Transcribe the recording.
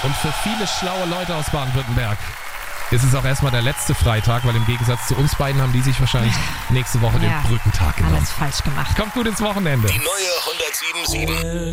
Und für viele schlaue Leute aus Baden-Württemberg ist es auch erstmal der letzte Freitag, weil im Gegensatz zu uns beiden haben die sich wahrscheinlich nächste Woche den Brückentag genommen. Alles falsch gemacht. Kommt gut ins Wochenende. Die neue 107.7